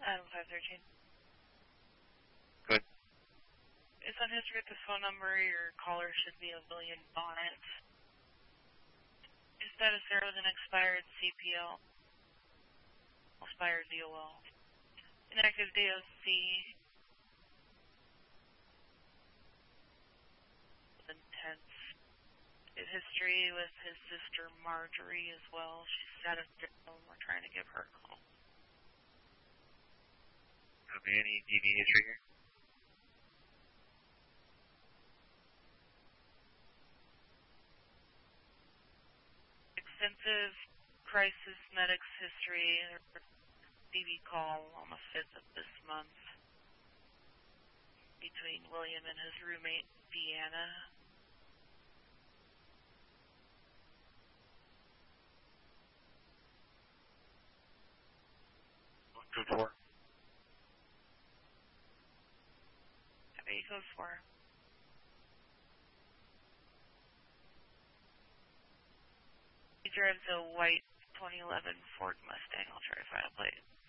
Adam 513. Good. It's on history with this phone number. Your caller should be a William Bonnet. His status there was an expired CPL. Expired DOL. Inactive DOC. With intense history with his sister Marjorie as well. She's out of jail and we're trying to give her a call. Any DD history here? Extensive crisis medics history. DV call on the 5th of this month between William and his roommate Deanna. Code 4. Copy, code 4. He drives a white 2011 Ford Mustang. I'll try to find a plate.